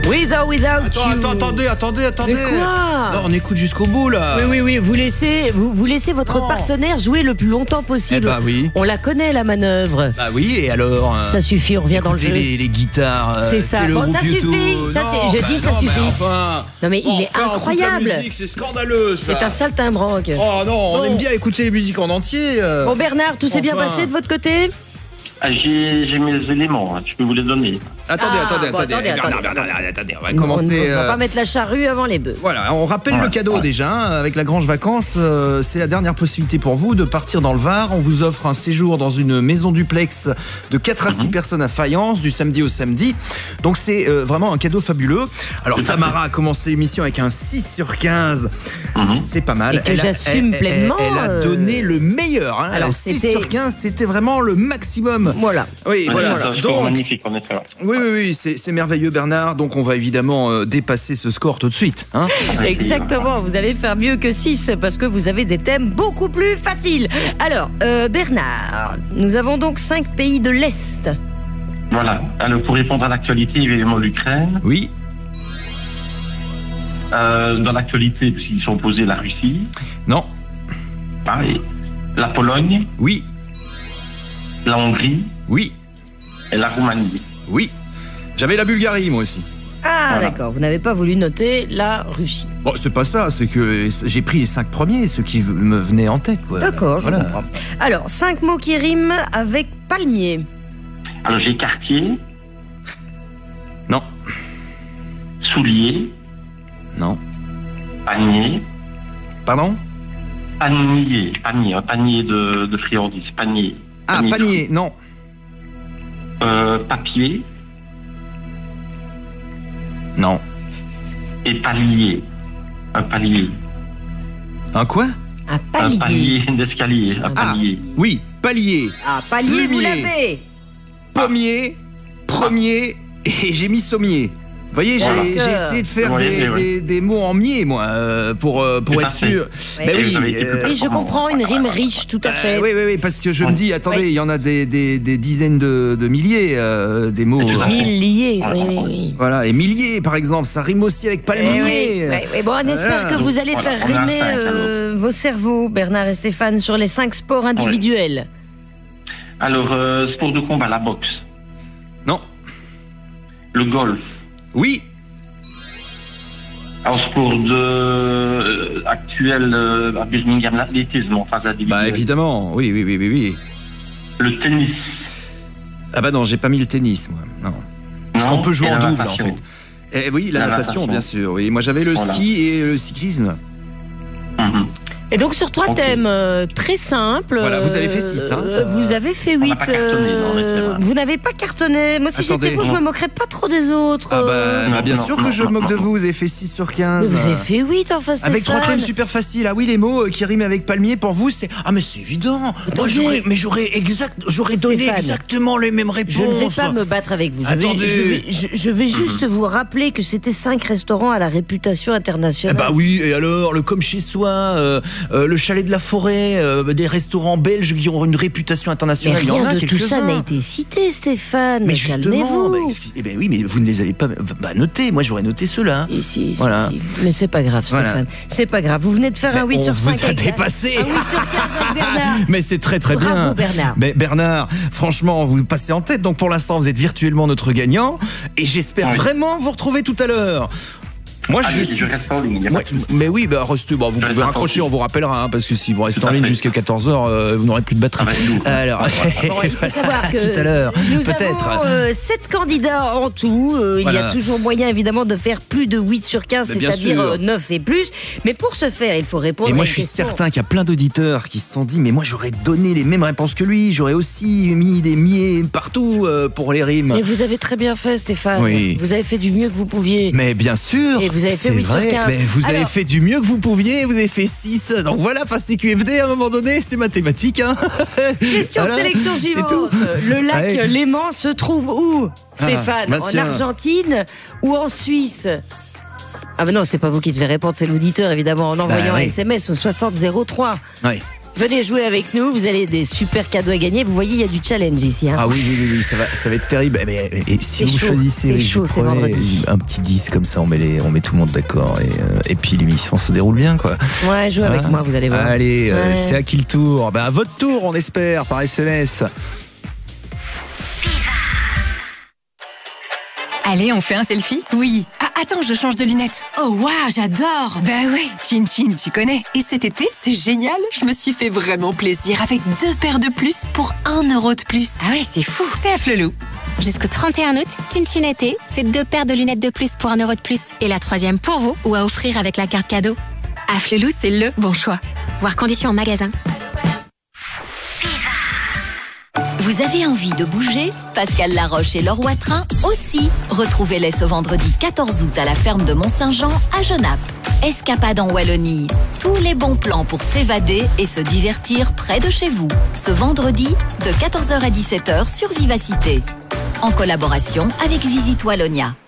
With or Without You. Attendez. Mais quoi? Non, on écoute jusqu'au bout là. Oui. Vous laissez votre partenaire jouer le plus longtemps possible. Eh bah oui. On la connaît la manœuvre. Bah oui, et alors Ça suffit, on revient dans le jeu. les guitares. C'est ça. Le Bon, groupe ça suffit. YouTube. Ça, je dis ça suffit. Non mais il est incroyable. C'est scandaleux ça. C'est un saltimbanque. Oh non, on aime bien écouter les musiques en entier. Bon Bernard, tout s'est bien passé de votre côté? J'ai mes éléments, je peux vous les donner. Attendez. On va commencer. On va pas mettre la charrue avant les bœufs. Voilà, on rappelle le cadeau déjà. Avec la Grange Vacances, c'est la dernière possibilité pour vous de partir dans le Var. On vous offre un séjour dans une maison duplex de 4 à 6 personnes à Fayence, du samedi au samedi. Donc c'est vraiment un cadeau fabuleux. Alors Tamara a commencé l'émission avec un 6 sur 15. C'est pas mal. Et que j'assume pleinement. Elle a donné le meilleur. Hein. Alors 6 sur 15, c'était vraiment le maximum. Voilà. Oui, voilà. Donc, magnifique, en effet. Oui, c'est merveilleux Bernard. Donc on va évidemment dépasser ce score tout de suite. Hein. Exactement, vous allez faire mieux que 6 parce que vous avez des thèmes beaucoup plus faciles. Alors, Bernard, nous avons donc 5 pays de l'Est. Voilà. Alors, pour répondre à l'actualité, évidemment, l'Ukraine. Oui. Dans l'actualité, parce qu'ils sont opposés, la Russie. Non. Ah, et la Pologne. Oui. La Hongrie. Oui. Et la Roumanie. Oui. J'avais la Bulgarie, moi aussi. Ah, voilà. D'accord, vous n'avez pas voulu noter la Russie. Bon, c'est pas ça, c'est que j'ai pris les 5 premiers, ceux qui me venaient en tête, quoi. D'accord, je comprends. Alors, 5 mots qui riment avec palmier. Alors, j'ai quartier. Non. Soulier. Non. Panier. Pardon? Panier, un panier de friandises. Panier. Ah, panier, non. Papier. Non. Et palier. Un palier. Un quoi? Un palier. Un palier d'escalier. Un palier. Oui, palier. Ah, palier, vous Plumier. l'avez. Pommier, premier, et j'ai mis sommier. Vous voyez, j'ai essayé de faire des mots en mier, moi, pour être sûr. Ouais. Mais oui, Oui, je comprends, une rime riche, tout à fait. oui, parce que je me dis, attendez, il y en a des dizaines de milliers, des mots. Milliers, oui. Voilà, et milliers, par exemple, ça rime aussi avec palmier. Oui. Bon, on espère que vous allez faire rimer vos cerveaux, Bernard et Stéphane, sur les 5 sports individuels. Alors, sport de combat, la boxe. Non. Le golf. Oui. En sport actuel à Birmingham, l'athlétisme en phase individuelle. Bah évidemment, oui. Le tennis. Ah bah non, j'ai pas mis le tennis, moi. Non. Parce qu'on peut jouer en double, en fait. Et oui, la natation, bien sûr. Oui, moi j'avais le ski et le cyclisme. Et donc sur 3 thèmes très simples. Voilà, vous avez fait 6, hein. Vous avez fait 8. Vous n'avez pas cartonné. Moi, si j'étais vous, je me moquerais pas trop des autres. Ah bah bien sûr que je me moque de vous. Vous avez fait 6 sur 15. Vous avez fait 8, enfin, Stéphane. Avec 3 thèmes super faciles. Ah oui, les mots qui riment avec palmier, pour vous, c'est... Ah mais c'est évident. Moi, j'aurais donné exactement les mêmes réponses. Je ne vais pas me battre avec vous. Je vais juste vous rappeler que c'était 5 restaurants à la réputation internationale. Bah oui, et alors, le comme chez soi... le chalet de la forêt, des restaurants belges qui ont une réputation internationale. Mais rien de tout ça n'a été cité, Stéphane. Mais justement, oui, mais vous ne les avez pas notés. Moi, j'aurais noté ceux-là. Si. Mais c'est pas grave, Stéphane. C'est pas grave. Vous venez de faire un 8 sur 5. On vous a dépassé. Un 8 sur 15 avec Bernard. Mais c'est très bien. Bravo, Bernard. Mais Bernard, franchement, vous passez en tête. Donc pour l'instant, vous êtes virtuellement notre gagnant. Et j'espère vraiment vous retrouver tout à l'heure. Moi, je reste en ligne. Mais oui, restez. Vous pouvez raccrocher, on vous rappellera, parce que si vous restez en ligne jusqu'à 14h, vous n'aurez plus de batterie. Alors, il faut savoir que tout à l'heure, nous peut-être. avons 7 candidats en tout. Il y a toujours moyen, évidemment, de faire plus de 8 sur 15, c'est-à-dire 9 et plus. Mais pour ce faire, il faut répondre. Et moi, je suis certain qu'il y a plein d'auditeurs qui se sont dit, mais moi, j'aurais donné les mêmes réponses que lui. J'aurais aussi mis des miers partout pour les rimes. Et vous avez très bien fait, Stéphane. Oui. Vous avez fait du mieux que vous pouviez. Mais bien sûr. Et vous avez fait 8 sur 15. Mais vous avez fait du mieux que vous pouviez, vous avez fait 6. Donc voilà, c'est QFD à un moment donné, c'est mathématique. Hein. Question de sélection suivante. Le lac Léman se trouve où, Stéphane? En Argentine ou en Suisse? Ah ben non, c'est pas vous qui devez répondre, c'est l'auditeur évidemment, en envoyant un SMS au 6003. Oui. Venez jouer avec nous, vous avez des super cadeaux à gagner. Vous voyez, il y a du challenge ici. Ah oui, ça va être terrible. Et si vous choisissez, c'est chaud, c'est vendredi. Un petit 10 comme ça, on met tout le monde d'accord. Et puis l'émission se déroule bien, quoi. Ouais, jouez avec moi, vous allez voir. Allez, c'est à qui le tour? À votre tour, on espère, par SMS. Allez, on fait un selfie? Oui. Ah, attends, je change de lunettes. Oh, waouh, j'adore. Bah ouais, Chin Chin, tu connais. Et cet été, c'est génial. Je me suis fait vraiment plaisir avec 2 paires de plus pour 1 euro de plus. Ah ouais, c'est fou. C'est à Flelou. Jusqu'au 31 août, Chin Chin été, c'est 2 paires de lunettes de plus pour 1 euro de plus. Et la 3e pour vous ou à offrir avec la carte cadeau. À Flelou, c'est le bon choix. Voir conditions en magasin. Vous avez envie de bouger? Pascal Laroche et Laure Watrin aussi. Retrouvez-les ce vendredi 14 août à la ferme de Mont-Saint-Jean à Genappe. Escapade en Wallonie. Tous les bons plans pour s'évader et se divertir près de chez vous. Ce vendredi de 14h à 17h sur Vivacité. En collaboration avec Visite Wallonia.